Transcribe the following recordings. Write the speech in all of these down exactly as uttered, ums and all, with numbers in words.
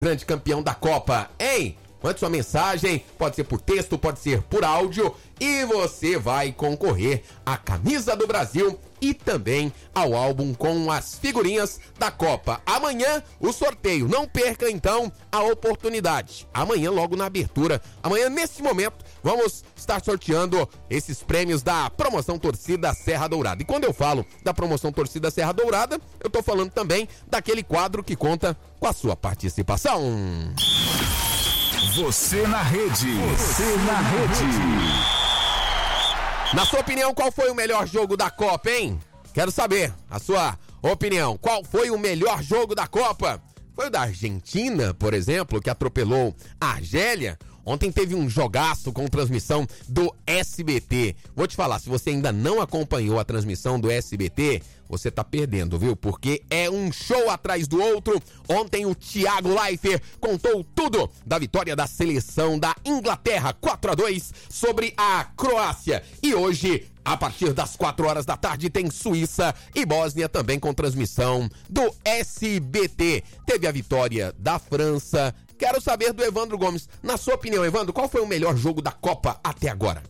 grande campeão da Copa, hein? Mande sua mensagem, pode ser por texto, pode ser por áudio, e você vai concorrer à camisa do Brasil e também ao álbum com as figurinhas da Copa. Amanhã o sorteio, não perca então a oportunidade. Amanhã logo na abertura, amanhã nesse momento, vamos estar sorteando esses prêmios da promoção Torcida Serra Dourada. E quando eu falo da promoção Torcida Serra Dourada, eu tô falando também daquele quadro que conta com a sua participação. Você na rede. Você na rede. Na sua opinião, qual foi o melhor jogo da Copa, hein? Quero saber a sua opinião. Qual foi o melhor jogo da Copa? Foi o da Argentina, por exemplo, que atropelou a Argélia? Ontem teve um jogaço com transmissão do S B T. Vou te falar, se você ainda não acompanhou a transmissão do S B T, você tá perdendo, viu? Porque é um show atrás do outro. Ontem o Thiago Leifert contou tudo da vitória da seleção da Inglaterra, quatro a dois, sobre a Croácia. E hoje, a partir das quatro horas da tarde, tem Suíça e Bósnia também com transmissão do S B T. Teve a vitória da França. Quero saber do Evandro Gomes. Na sua opinião, Evandro, qual foi o melhor jogo da Copa até agora?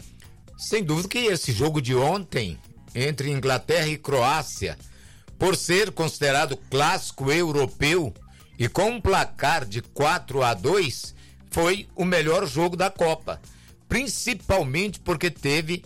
Sem dúvida que esse jogo de ontem, entre Inglaterra e Croácia, por ser considerado clássico europeu e com um placar de quatro a dois, foi o melhor jogo da Copa. Principalmente porque teve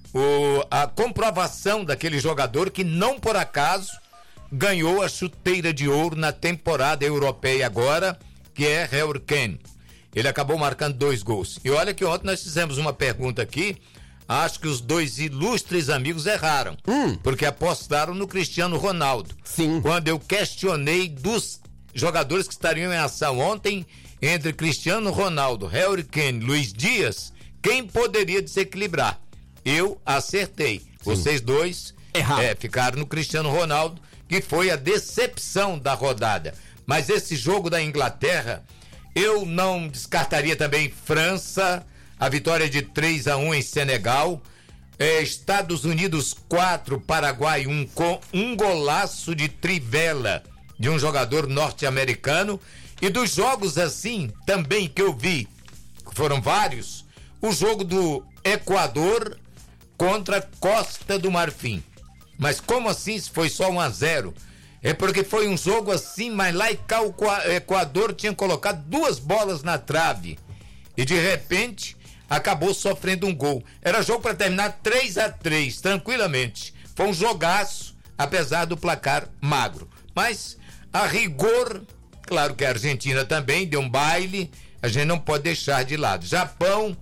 o, a comprovação daquele jogador que não por acaso ganhou a chuteira de ouro na temporada europeia agora, que é Harry Kane. Ele acabou marcando dois gols. E olha que ontem nós fizemos uma pergunta aqui, acho que os dois ilustres amigos erraram, hum. porque apostaram no Cristiano Ronaldo. Sim. Quando eu questionei dos jogadores que estariam em ação ontem, entre Cristiano Ronaldo, Harry Kane, Luiz Dias, quem poderia desequilibrar? Eu acertei. Sim. Vocês dois erraram. É, ficaram no Cristiano Ronaldo, que foi a decepção da rodada. Mas esse jogo da Inglaterra, eu não descartaria também França, a vitória de três a um em Senegal, é, Estados Unidos quatro, Paraguai um, com um golaço de trivela de um jogador norte-americano. E dos jogos assim, também que eu vi, foram vários, o jogo do Equador contra Costa do Marfim. Mas como assim se foi só um a zero? É porque foi um jogo assim, mas lá e cá o Equador tinha colocado duas bolas na trave e de repente acabou sofrendo um gol. Era jogo para terminar três a três, tranquilamente. Foi um jogaço, apesar do placar magro. Mas a rigor, claro que a Argentina também deu um baile, a gente não pode deixar de lado. Japão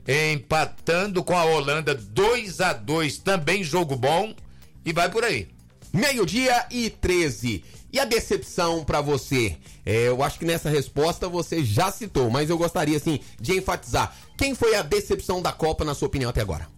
empatando com a Holanda dois a dois, também jogo bom, e vai por aí. Meio-dia e treze. E a decepção pra você? É, eu acho que nessa resposta você já citou, mas eu gostaria, assim, de enfatizar. Quem foi a decepção da Copa, na sua opinião, até agora?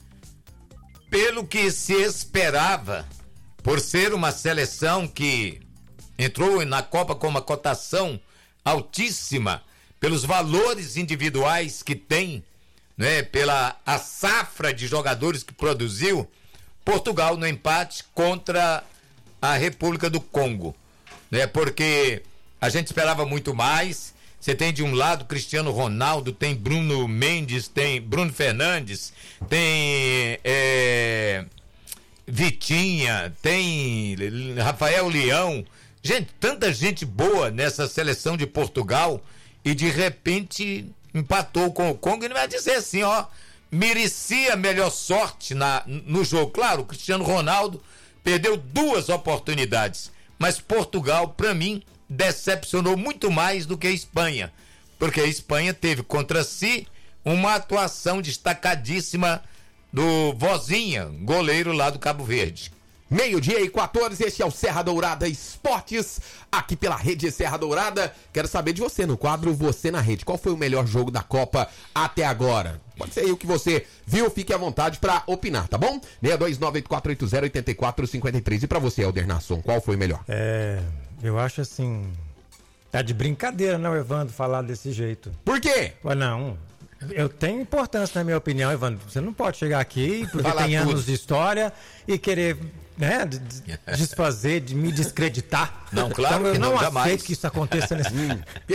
Pelo que se esperava, por ser uma seleção que entrou na Copa com uma cotação altíssima, pelos valores individuais que tem, né, pela a safra de jogadores que produziu, Portugal no empate contra a República do Congo, né? Porque a gente esperava muito mais. Você tem de um lado Cristiano Ronaldo, tem Bruno Mendes, tem Bruno Fernandes, tem é, Vitinha, tem Rafael Leão. Gente, tanta gente boa nessa seleção de Portugal e de repente empatou com o Congo e não vai dizer assim, ó, merecia melhor sorte na, no jogo. Claro, o Cristiano Ronaldo perdeu duas oportunidades, mas Portugal, para mim, decepcionou muito mais do que a Espanha, porque a Espanha teve contra si uma atuação destacadíssima do Vozinha, goleiro lá do Cabo Verde. Meio-dia e quatorze, este é o Serra Dourada Esportes, aqui pela Rede Serra Dourada. Quero saber de você no quadro Você na Rede. Qual foi o melhor jogo da Copa até agora? Pode ser aí o que você viu, fique à vontade pra opinar, tá bom? seis dois nove oito quatro oito zero oito quatro cinco três. E pra você, Helder Nasson, qual foi o melhor? É, eu acho assim, tá de brincadeira, não, Evandro, falar desse jeito. Por quê? Ué, não, eu tenho importância, na minha opinião, Evandro. Você não pode chegar aqui, porque Falar tem tudo. anos de história, e querer, né, de- de- desfazer, de me descreditar. Não, claro então, eu que não, não jamais. aceito que isso aconteça nesse...